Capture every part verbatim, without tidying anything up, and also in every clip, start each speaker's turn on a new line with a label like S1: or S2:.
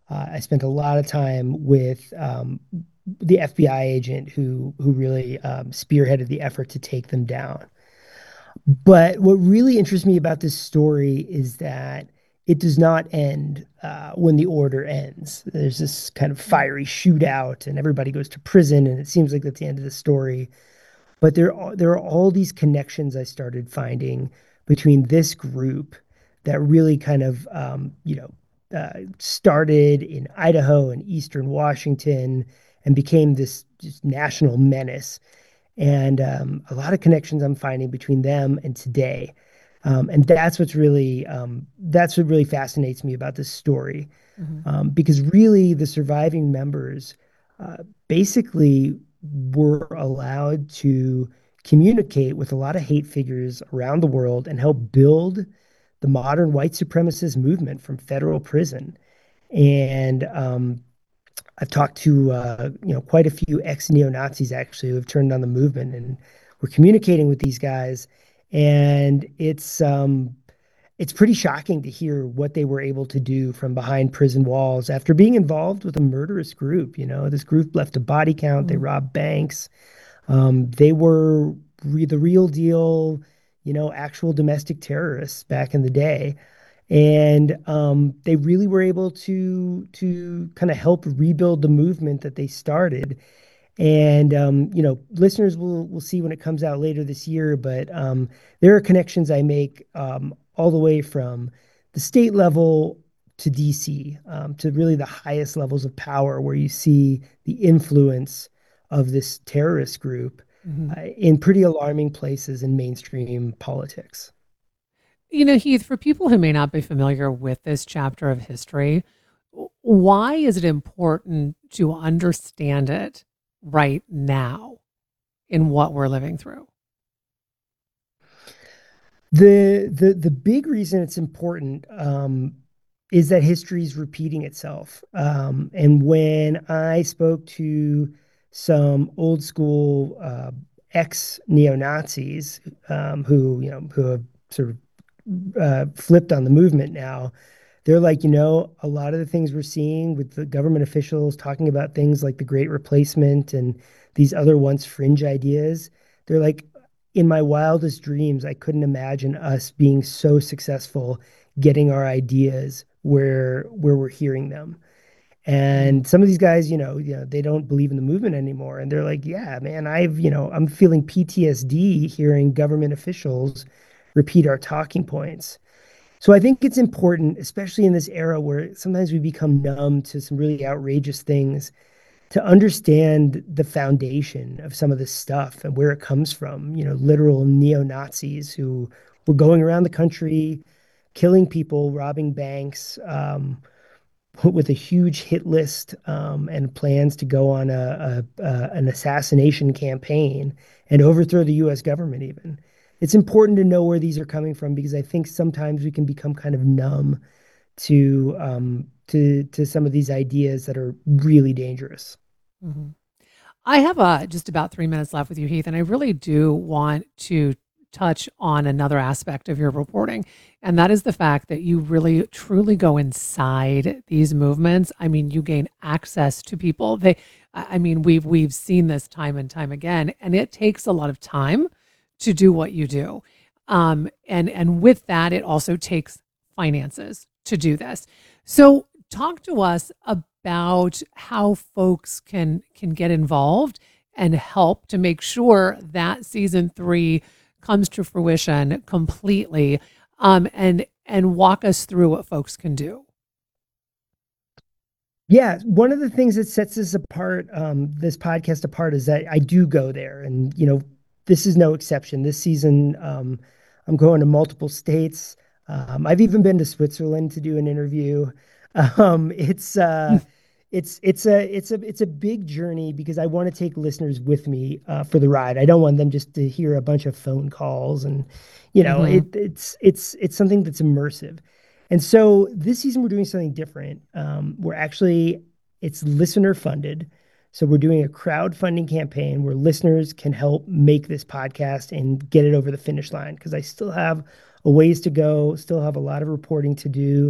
S1: Uh, I spent a lot of time with um, the F B I agent who who really um, spearheaded the effort to take them down. But what really interests me about this story is that it does not end uh, when the order ends. There's this kind of fiery shootout, and everybody goes to prison, and it seems like that's the end of the story. But there are there are all these connections I started finding between this group that really kind of um, you know uh, started in Idaho and Eastern Washington and became this just national menace. And um, a lot of connections I'm finding between them and today. Um, and that's what's really um, that's what really fascinates me about this story,
S2: Mhm.
S1: um, because really the surviving members uh, basically were allowed to communicate with a lot of hate figures around the world and help build the modern white supremacist movement from federal prison. And um, I've talked to uh, you know quite a few ex neo Nazis actually who have turned on the movement, and we're communicating with these guys, and it's um, it's pretty shocking to hear what they were able to do from behind prison walls after being involved with a murderous group. You know, this group left a body count, they
S2: Mhm.
S1: robbed banks, um, they were re the real deal, you know, actual domestic terrorists back in the day. And um, they really were able to to kind of help rebuild the movement that they started. And um, you know, listeners will will see when it comes out later this year. But um, there are connections I make um, all the way from the state level to D C, um, to really the highest levels of power, where you see the influence of this terrorist group
S2: Mhm.
S1: uh, in pretty alarming places in mainstream politics.
S2: You know, Heath, for people who may not be familiar with this chapter of history, w- why is it important to understand it right now in what we're living through?
S1: The the the big reason it's important um, is that history is repeating itself. Um, and when I spoke to some old school uh, ex neo Nazis um, who you know who have sort of uh, flipped on the movement now, they're like, you know, a lot of the things we're seeing with the government officials talking about things like the Great Replacement and these other once fringe ideas, they're like, in my wildest dreams, I couldn't imagine us being so successful getting our ideas where where we're hearing them.
S2: Mhm.
S1: And some of these guys, you know, you know, they don't believe in the movement anymore. And they're like, yeah, man, I've, you know, I'm feeling P T S D hearing government officials repeat our talking points. So I think it's important, especially in this era where sometimes we become numb to some really outrageous things, to understand the foundation of some of this stuff and where it comes from. You know, literal neo-Nazis who were going around the country, killing people, robbing banks, um, with a huge hit list, um, and plans to go on a, a, a an assassination campaign and overthrow the U S government even. It's important to know where these are coming from because I think sometimes we can become kind of numb to um, to to some of these ideas that are really dangerous.
S2: Mhm. I have uh, just about three minutes left with you, Heath, and I really do want to touch on another aspect of your reporting, and that is the fact that you really truly go inside these movements. I mean, you gain access to people. They, I I mean, we've we've seen this time and time again, and it takes a lot of time to do what you do, um, and and with that, it also takes finances to do this. So, talk to us about how folks can can get involved and help to make sure that season three comes to fruition completely, um, and and walk us through what folks can do.
S1: Yeah, one of the things that sets this apart, um, this podcast apart, is that I do go there, and you know, this is no exception. This season, um, I'm going to multiple states. Um, I've even been to Switzerland to do an interview. Um, it's uh, it's it's a it's a it's a big journey because I want to take listeners with me uh, for the ride. I don't want them just to hear a bunch of phone calls, and you know,
S2: Mm-hmm.
S1: it it's it's it's something that's immersive. And so this season we're doing something different. Um, we're actually it's listener funded. So we're doing a crowdfunding campaign where listeners can help make this podcast and get it over the finish line because I still have a ways to go, still have a lot of reporting to do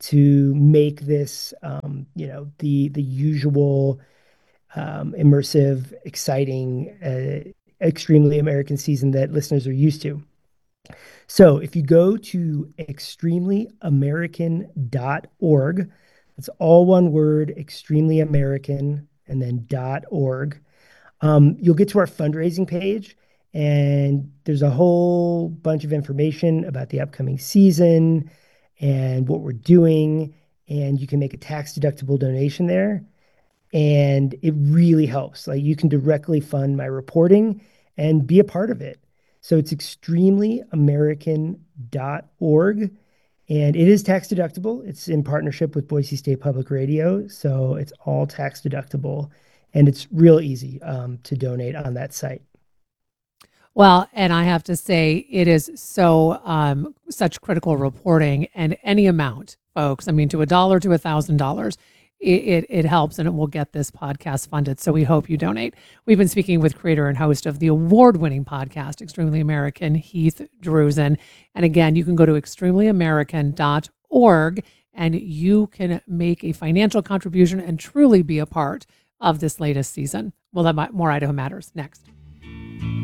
S1: to make this, um, you know, the the usual um, immersive, exciting, uh, extremely American season that listeners are used to. So if you go to extremely american dot org, that's all one word, extremely American, and then .org. Um, you'll get to our fundraising page, and there's a whole bunch of information about the upcoming season and what we're doing. And you can make a tax deductible donation there. And it really helps. Like you can directly fund my reporting and be a part of it. So it's extremely american dot org. And it is tax deductible. It's in partnership with Boise State Public Radio. So it's all tax deductible. And it's real easy um, to donate on that site.
S2: Well, and I have to say, it is so um, such critical reporting, and any amount, folks. I mean, to a dollar to a thousand dollars, it, it it helps, and it will get this podcast funded. So we hope you donate. We've been speaking with creator and host of the award-winning podcast, Extremely American, Heath Drusen. And again, you can go to extremely american dot org, and you can make a financial contribution and truly be a part of this latest season. We'll have more Idaho Matters next.